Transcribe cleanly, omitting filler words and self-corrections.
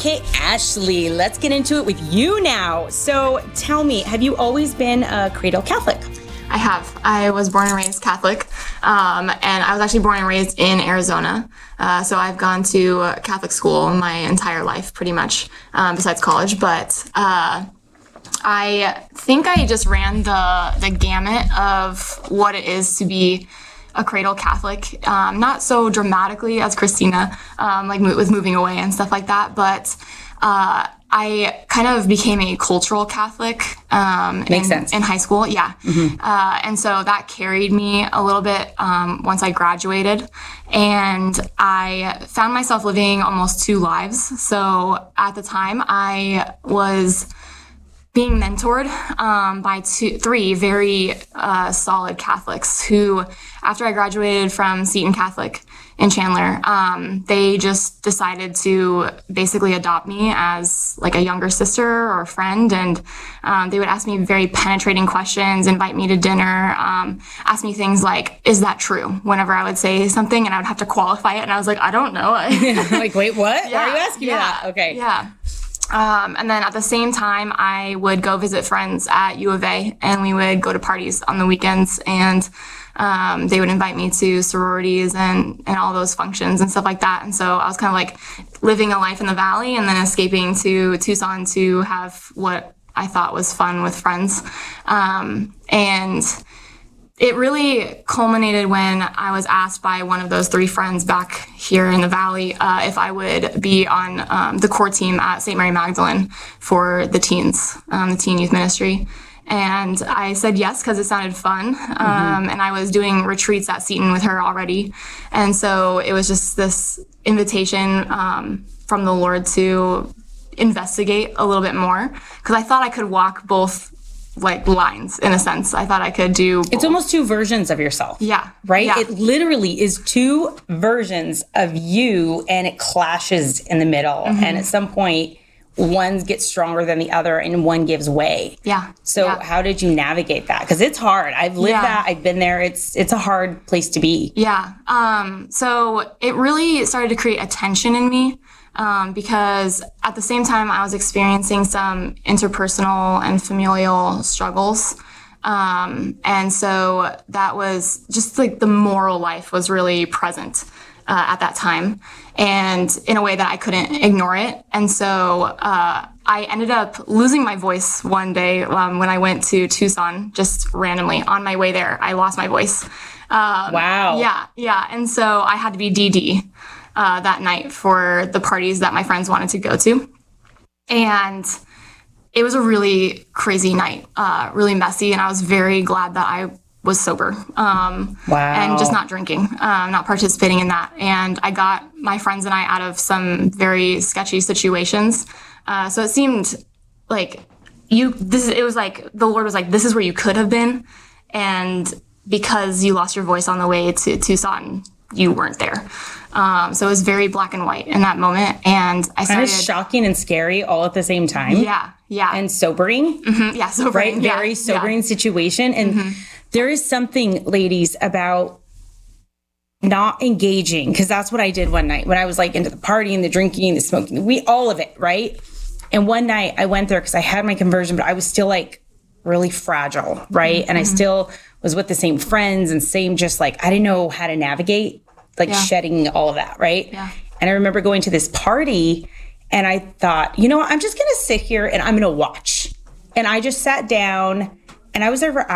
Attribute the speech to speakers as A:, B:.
A: Okay, Ashley, let's get into it with you now. So tell me, have you always been a cradle Catholic?
B: I have. I was born and raised Catholic, and I was actually born and raised in Arizona. So I've gone to Catholic school my entire life, pretty much, besides college. But I think I just ran the gamut of what it is to be a cradle Catholic. Not so dramatically as Christina, like with moving away and stuff like that, but I kind of became a cultural Catholic
A: Makes sense.
B: In high school, yeah. And so that carried me a little bit once I graduated. And I found myself living almost two lives. So at the time, I was being mentored by three very solid Catholics who, after I graduated from Seton Catholic in Chandler, they just decided to basically adopt me as like a younger sister or a friend. And they would ask me very penetrating questions, invite me to dinner, ask me things like, is that true? Whenever I would say something and I would have to qualify it. And I was like, I don't know.
A: Like, wait, what?
B: Yeah,
A: why are you asking me that? Okay.
B: Yeah. And then at the same time, I would go visit friends at U of A, and we would go to parties on the weekends, and they would invite me to sororities and all those functions and stuff like that. And so I was kind of like living a life in the Valley and then escaping to Tucson to have what I thought was fun with friends. And it really culminated when I was asked by one of those three friends back here in the Valley if I would be on the core team at St. Mary Magdalene for the teens, the teen youth ministry. And I said yes because it sounded fun. And I was doing retreats at Seton with her already. And so it was just this invitation from the Lord to investigate a little bit more, because I thought I could walk both like lines in a sense. I thought I could do both.
A: It's almost two versions of yourself.
B: Yeah.
A: Right?
B: Yeah.
A: It literally is two versions of you, and it clashes in the middle. And at some point, one gets stronger than the other and one gives way.
B: Yeah.
A: So
B: Yeah.
A: how did you navigate that? Because it's hard. I've lived that. I've been there. It's a hard place to be.
B: Yeah. So it really started to create a tension in me. Because at the same time I was experiencing some interpersonal and familial struggles. And so that was just like the moral life was really present at that time, and in a way that I couldn't ignore it. And so I ended up losing my voice one day when I went to Tucson, just randomly on my way there. I lost my voice.
A: Wow.
B: Yeah. And so I had to be DD that night for the parties that my friends wanted to go to. And it was a really crazy night, really messy. And I was very glad that I was sober.
A: Wow.
B: And just not drinking, not participating in that. And I got my friends and I out of some very sketchy situations. So it seemed like it was like the Lord was like, this is where you could have been. And because you lost your voice on the way to Tucson, you weren't there. So it was very black and white in that moment. And I started...
A: Kind of shocking and scary all at the same time.
B: Yeah.
A: And sobering.
B: Yeah, sobering.
A: Right? Very sobering situation. And there is something, ladies, about not engaging, because that's what I did one night when I was like into the partying, the drinking, the smoking, all of it, right? And one night I went there because I had my conversion, but I was still like really fragile, right? And I still was with the same friends and same just like, I didn't know how to navigate, like shedding all of that, right?
B: Yeah.
A: And I remember going to this party and I thought, you know what, I'm just going to sit here and I'm going to watch. And I just sat down and I was there for hours.